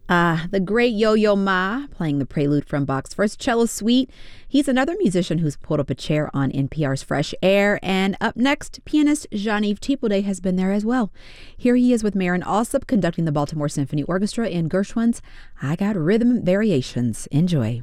The great Yo-Yo Ma playing the prelude from Bach's First Cello Suite. He's another musician who's pulled up a chair on NPR's Fresh Air. And up next, pianist Jean-Yves Thiebaudie has been there as well. Here he is with Marin Alsop conducting the Baltimore Symphony Orchestra in Gershwin's I Got Rhythm Variations. Enjoy.